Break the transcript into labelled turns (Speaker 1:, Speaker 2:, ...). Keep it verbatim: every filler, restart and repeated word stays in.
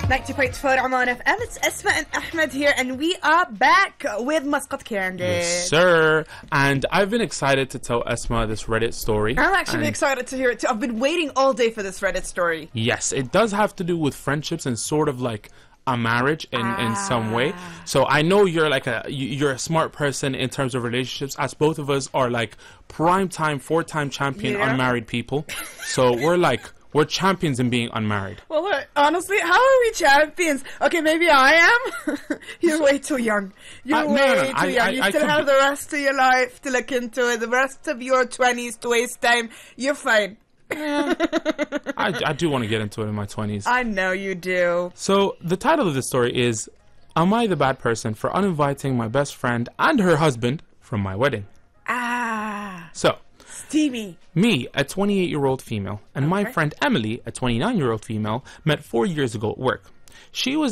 Speaker 1: ninety point four Oman F M. It's Esma and Ahmed here, and we are back with Muscat Candy.
Speaker 2: Yes, sir. And I've been excited to tell Esma this Reddit story.
Speaker 1: I'm actually
Speaker 2: and
Speaker 1: excited to hear it too. I've been waiting all day for this Reddit story.
Speaker 2: Yes, it does have to do with friendships and sort of like a marriage in, ah. in some way. So I know you're like a you're a smart person in terms of relationships, as both of us are like prime time, four time champion yeah. unmarried people. So we're like. We're champions in being unmarried.
Speaker 1: Well, look, honestly, how are we champions? Okay, maybe I am. You're way too young. You're uh, way no, no, no.
Speaker 2: too
Speaker 1: I,
Speaker 2: young.
Speaker 1: I, you
Speaker 2: I,
Speaker 1: still
Speaker 2: I
Speaker 1: have the rest of your life to look into it, the rest of your twenties to waste time. You're fine.
Speaker 2: I, I do want to get into it in my twenties.
Speaker 1: I know you do.
Speaker 2: So, the title of the story is, Am I the bad person for uninviting my best friend and her husband from my wedding?
Speaker 1: Ah.
Speaker 2: So,
Speaker 1: Steamy.
Speaker 2: Me, a twenty-eight-year-old female, and
Speaker 1: okay.
Speaker 2: my friend Emily, a twenty-nine-year-old female, met four years ago at work. She was